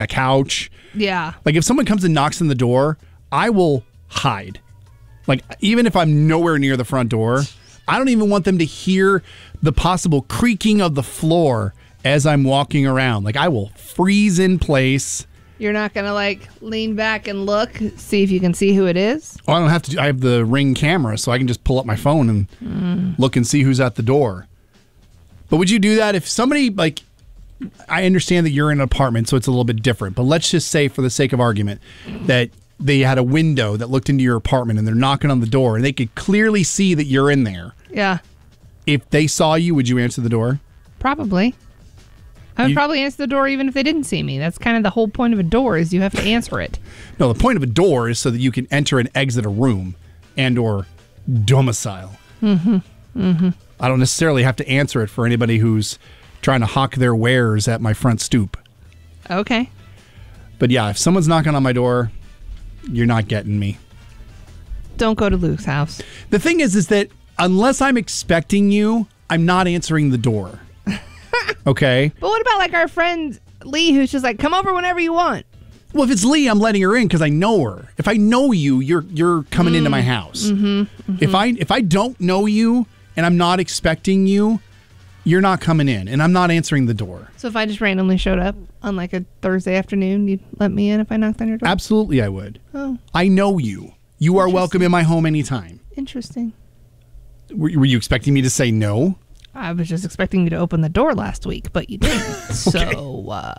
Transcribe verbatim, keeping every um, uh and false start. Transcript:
a couch. Yeah. Like if someone comes and knocks on the door, I will hide. Like even if I'm nowhere near the front door, I don't even want them to hear the possible creaking of the floor as I'm walking around. Like I will freeze in place. You're not going to like lean back and look, see if you can see who it is? Oh, I don't have to. I have the Ring camera, so I can just pull up my phone and mm. look and see who's at the door. But would you do that if somebody, like, I understand that you're in an apartment, so it's a little bit different. But let's just say, for the sake of argument, that they had a window that looked into your apartment and they're knocking on the door and they could clearly see that you're in there. Yeah. If they saw you, would you answer the door? Probably. I would You- probably answer the door even if they didn't see me. That's kind of the whole point of a door is you have to answer it. No, the point of a door is so that you can enter and exit a room and or domicile. Mm-hmm. Mm-hmm. I don't necessarily have to answer it for anybody who's trying to hawk their wares at my front stoop. Okay. But yeah, if someone's knocking on my door, you're not getting me. Don't go to Luke's house. The thing is, is that unless I'm expecting you, I'm not answering the door. Okay? But what about like our friend Lee who's just like, come over whenever you want? Well, if it's Lee, I'm letting her in because I know her. If I know you, you're you're coming mm. into my house. Mm-hmm, mm-hmm. If I if I don't know you and I'm not expecting you, you're not coming in, and I'm not answering the door. So if I just randomly showed up on like a Thursday afternoon, you'd let me in if I knocked on your door? Absolutely, I would. Oh. I know you. You are welcome in my home anytime. Interesting. Were, were you expecting me to say no? I was just expecting you to open the door last week, but you didn't. Okay. So, uh...